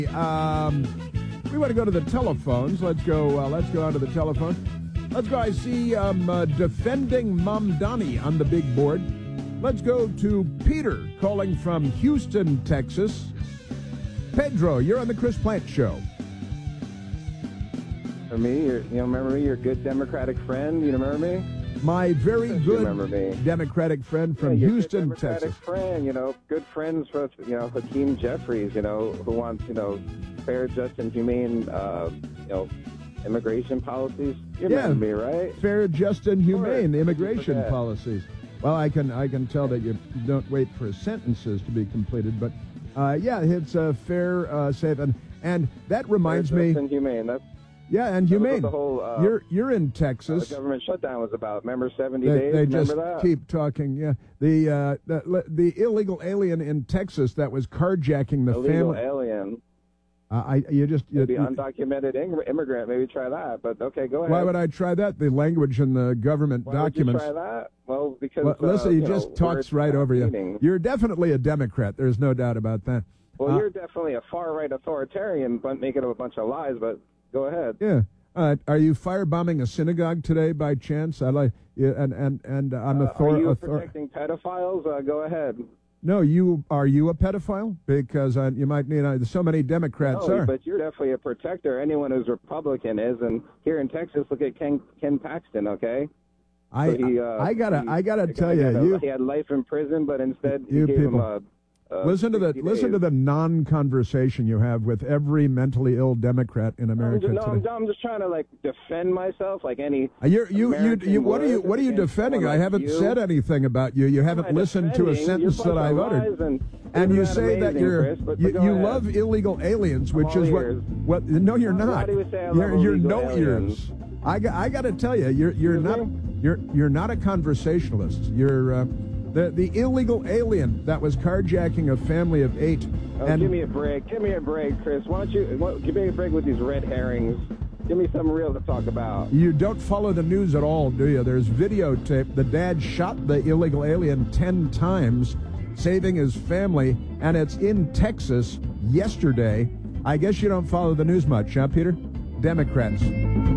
We want to go to the telephones. Let's go onto the telephone. Let's go. I see defending Mamdani on the big board. Let's go to Peter calling from Houston, Texas. Pedro, you're on the Chris Plante Show. For me, you remember me? Your good Democratic friend. You remember me? My very good Democratic friend from Houston, Texas. Friend, good friends with, Hakeem Jeffries, who wants, fair, just, and humane, immigration policies. You remember me, right? Fair, just, and humane immigration policies. Well, I can tell that you don't wait for sentences to be completed, but it's a fair, safe, and that reminds me. Just and humane. And humane. The whole, you're in Texas. The government shutdown was about. Remember 70 days? They just keep talking. Yeah, the illegal alien in Texas that was carjacking the illegal family. Alien. Maybe undocumented immigrant. Maybe try that. But okay, go ahead. Why would I try that? The language in the government documents. Why would you try that? Well, because listen, he just talks right over you. You're definitely a Democrat. There's no doubt about that. Well, you're definitely a far-right authoritarian, but making up a bunch of lies. But go ahead. Yeah. Are you firebombing a synagogue today by chance? I'm Are you protecting pedophiles? Go ahead. No, are you a pedophile? Because you might need. So many Democrats are. But you're definitely a protector. Anyone who's Republican is. And here in Texas, look at Ken Paxton. Okay. I gotta tell you, he had life in prison, but instead he gave him a. Listen to the non-conversation you have with every mentally ill Democrat in America today. I'm just trying to defend myself, like any. What are you defending? I haven't said anything about you. You haven't listened to a sentence that I've uttered. And you say that you love illegal aliens, which is what? No, you're not. You're no ears. I got to tell you, you're not a conversationalist. You're. The illegal alien that was carjacking a family of 8. Give me a break. Give me a break, Chris. Why don't you give me a break with these red herrings? Give me something real to talk about. You don't follow the news at all, do you? There's videotape. The dad shot the illegal alien 10 times, saving his family, and it's in Texas yesterday. I guess you don't follow the news much, huh, Peter? Democrats.